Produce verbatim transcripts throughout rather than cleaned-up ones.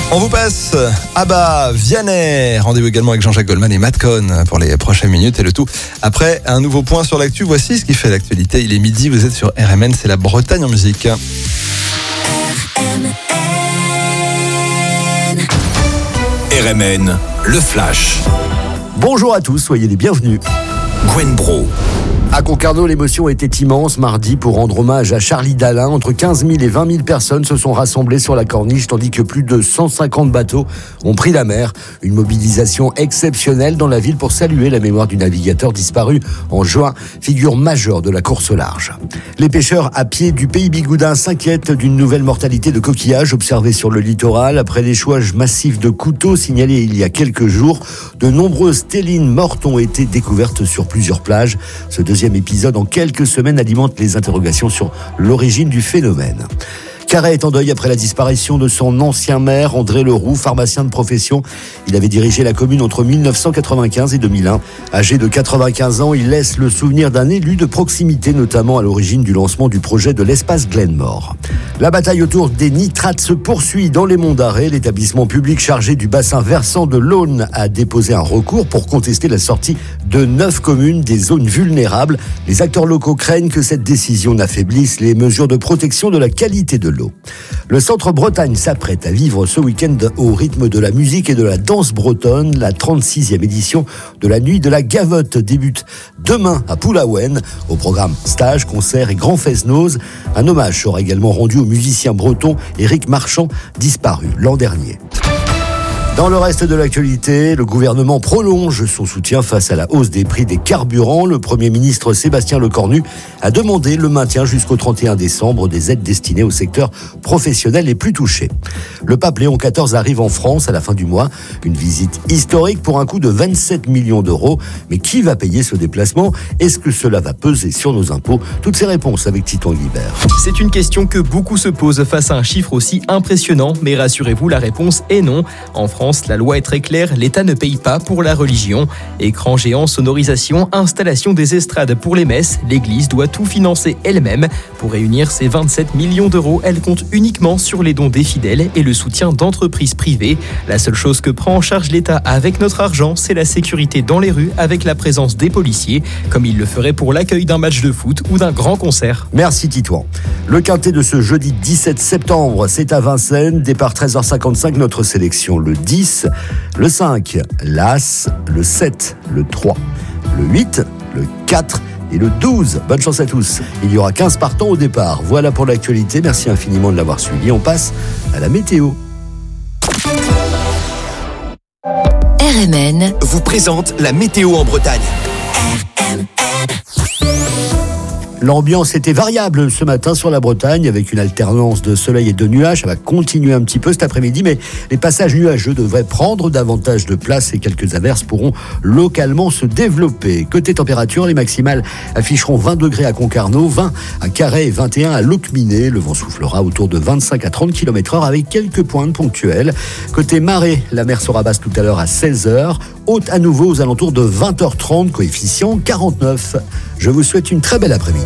On vous passe Abba, Vianney. Rendez-vous également avec Jean-Jacques Goldman et Matt Cohn pour les prochaines minutes et le tout. Après, un nouveau point sur l'actu. Voici ce qui fait l'actualité. Il est midi, vous êtes sur R M N, c'est la Bretagne en musique. R M N. R M N, le flash. Bonjour à tous, soyez les bienvenus. Gwen Bro. À Concarneau, l'émotion était immense mardi pour rendre hommage à Charlie Dalin. Entre quinze mille et vingt mille personnes se sont rassemblées sur la corniche, tandis que plus de cent cinquante bateaux ont pris la mer. Une mobilisation exceptionnelle dans la ville pour saluer la mémoire du navigateur disparu en juin, figure majeure de la course au large. Les pêcheurs à pied du pays Bigoudin s'inquiètent d'une nouvelle mortalité de coquillages observée sur le littoral. Après l'échouage massif de couteaux signalé il y a quelques jours, de nombreuses télines mortes ont été découvertes sur plusieurs plages. Ce deuxième épisode en quelques semaines alimente les interrogations sur l'origine du phénomène. Carhaix est en deuil après la disparition de son ancien maire, André Leroux, pharmacien de profession. Il avait dirigé la commune entre mille neuf cent quatre-vingt-quinze et deux mille un. Âgé de quatre-vingt-quinze ans, il laisse le souvenir d'un élu de proximité, notamment à l'origine du lancement du projet de l'espace Glenmore. La bataille autour des nitrates se poursuit dans les Monts d'Arrée. L'établissement public chargé du bassin versant de l'Aulne a déposé un recours pour contester la sortie de neuf communes des zones vulnérables. Les acteurs locaux craignent que cette décision n'affaiblisse les mesures de protection de la qualité de l'eau. Le Centre Bretagne s'apprête à vivre ce week-end au rythme de la musique et de la danse bretonne. La trente-sixième édition de la Nuit de la Gavotte débute demain à Poulaouen. Au programme stage, concerts et grands fest-noz. Un hommage sera également rendu au musicien breton Éric Marchand, disparu l'an dernier. Dans le reste de l'actualité, le gouvernement prolonge son soutien face à la hausse des prix des carburants. Le Premier ministre Sébastien Lecornu a demandé le maintien jusqu'au trente et un décembre des aides destinées au secteur professionnel les plus touchés. Le pape Léon quatorze arrive en France à la fin du mois. Une visite historique pour un coût de vingt-sept millions d'euros. Mais qui va payer ce déplacement ? Est-ce que cela va peser sur nos impôts ? Toutes ces réponses avec Titon Guibert. C'est une question que beaucoup se posent face à un chiffre aussi impressionnant. Mais rassurez-vous, la réponse est non. En France, la loi est très claire, l'État ne paye pas pour la religion. Écran géant, sonorisation, installation des estrades pour les messes, l'Église doit tout financer elle-même. Pour réunir ces vingt-sept millions d'euros, elle compte uniquement sur les dons des fidèles et le soutien d'entreprises privées. La seule chose que prend en charge l'État avec notre argent, c'est la sécurité dans les rues avec la présence des policiers, comme il le ferait pour l'accueil d'un match de foot ou d'un grand concert. Merci Titouan. Le quintet de ce jeudi dix-sept septembre, c'est à Vincennes. Départ treize heures cinquante-cinq, notre sélection le dix, le cinq, l'As, le sept, le trois, le huit, le quatre et le douze. Bonne chance à tous. Il y aura quinze partants au départ. Voilà pour l'actualité. Merci infiniment de l'avoir suivi. On passe à la météo. R M N vous présente la météo en Bretagne. L'ambiance était variable ce matin sur la Bretagne avec une alternance de soleil et de nuages. Ça va continuer un petit peu cet après-midi, mais les passages nuageux devraient prendre davantage de place et quelques averses pourront localement se développer. Côté température, les maximales afficheront vingt degrés à Concarneau, vingt à Carhaix et vingt et un à Locminé. Le vent soufflera autour de vingt-cinq à trente kilomètres heure avec quelques pointes ponctuelles. Côté marée, la mer sera basse tout à l'heure à seize heures. Haute à nouveau aux alentours de vingt heures trente, coefficient quarante-neuf. Je vous souhaite une très belle après-midi.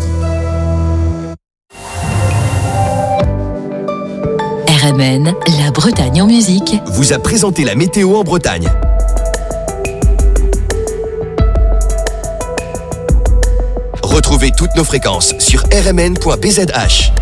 R M N, la Bretagne en musique, vous a présenté la météo en Bretagne. Retrouvez toutes nos fréquences sur r m n point b z h.